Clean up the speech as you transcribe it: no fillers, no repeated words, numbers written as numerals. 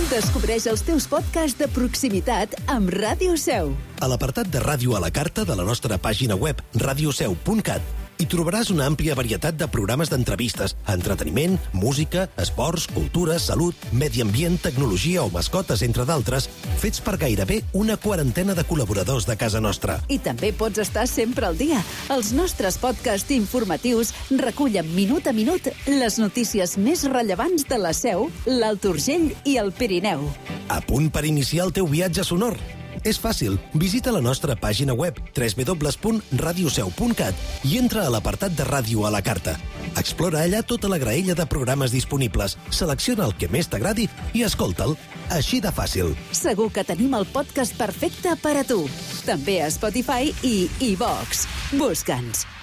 Descobreix els teus podcasts de proximitat amb Ràdio Seu. A l'apartat de ràdio a la carta de la nostra pàgina web radioseu.cat hi trobaràs una àmplia varietat de programes d'entrevistes, entreteniment, música, esports, cultura, salut, medi ambient, tecnologia o mascotes, entre d'altres, fets per gairebé una quarantena de col·laboradors de casa nostra. I també pots estar sempre al dia. Els nostres podcasts informatius recullen minut a minut les notícies més rellevants de la Seu, l'Alt Urgell i el Pirineu. A punt per iniciar el teu viatge sonor? És fàcil. Visita la nostra pàgina web www.radioseu.cat i entra a l'apartat de ràdio a la carta. Explora allà tota la graella de programes disponibles, selecciona el que més t'agradi i escolta'l. Així de fàcil. Segur que tenim el podcast perfecte per a tu. També a Spotify i iVox. Busca'ns.